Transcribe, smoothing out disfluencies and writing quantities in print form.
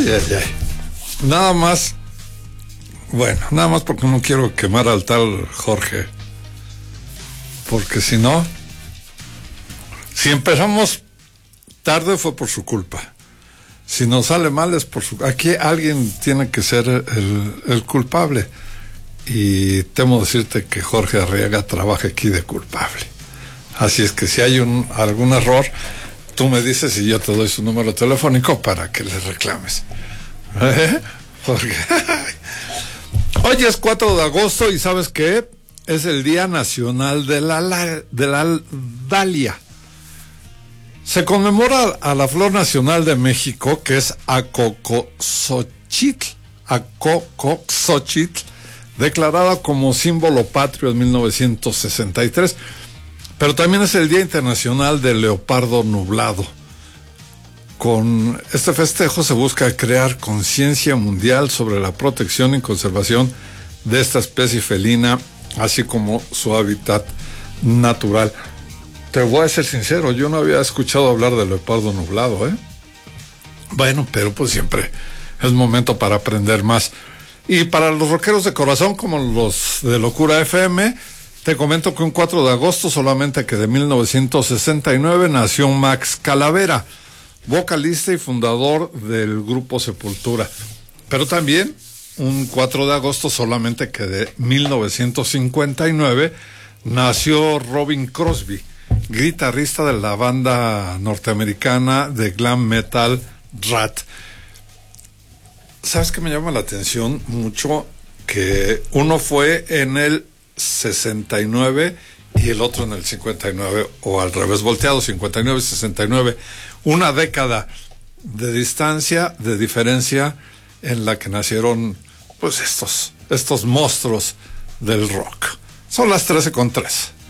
Ay, ay, ay. Nada más porque no quiero quemar al tal Jorge. Porque si no, si empezamos tarde fue por su culpa. Si nos sale mal es por su... Aquí alguien tiene que ser el culpable. Y temo decirte que Jorge Arriaga trabaja aquí de culpable. Así es que si hay algún error, tú me dices y yo te doy su número telefónico para que le reclames. Jorge. Hoy es 4 de agosto y ¿sabes qué? Es el Día Nacional de la Dalia. Se conmemora a la flor nacional de México, que es Acocotzochitl, declarada como símbolo patrio en 1963. Pero también es el Día Internacional del Leopardo Nublado. Con este festejo se busca crear conciencia mundial sobre la protección y conservación de esta especie felina, así como su hábitat natural. Te voy a ser sincero, yo no había escuchado hablar del leopardo nublado, ¿eh? Bueno, pero pues siempre es momento para aprender más. Y para los rockeros de corazón, como los de Locura FM, te comento que un 4 de agosto, solamente que de 1969, nació Max Calavera, vocalista y fundador del grupo Sepultura. Pero también un 4 de agosto, solamente que de 1959, nació Robin Crosby, guitarrista de la banda norteamericana de glam metal Rat. ¿Sabes qué me llama la atención mucho? Que uno fue en el 69 y el otro en el 59, o al revés, volteado, 59 y 69. Una década de distancia, de diferencia, en la que nacieron pues estos monstruos del rock. Son las 13:03.